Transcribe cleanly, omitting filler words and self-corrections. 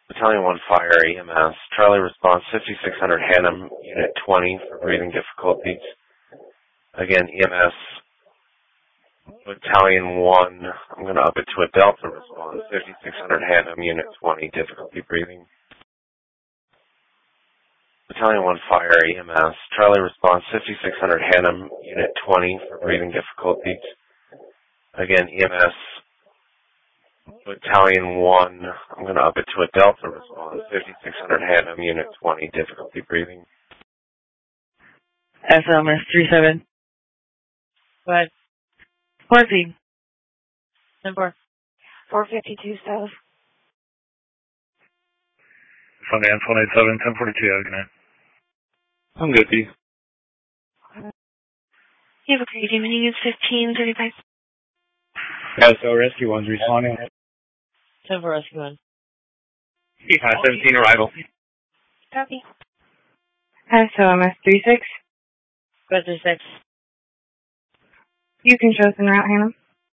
Battalion 1 Fire EMS, Charlie response 5600 Hannum, Unit 20 for breathing difficulties. Again, EMS, Battalion 1, I'm going to up it to a Delta response, 5600 Hannum, Unit 20, difficulty breathing. Battalion 1 Fire EMS, Charlie response 5600 Hannum, Unit 20 for breathing difficulties. Again, EMS, Battalion 1, I'm going to up it to a Delta response, 5600 Hannum, Unit 20, difficulty breathing. SMS 37. Go ahead. Horsey. Number 452 South. Sundance 187, 1042, good night. I'm good, B. You have a great evening. It's 1535. Yeah, so Rescue 1's responding. 10 for Rescue 1. 17 arrival. Copy. SOMS 36. Go ahead, 36. You can chosen route, Hannah.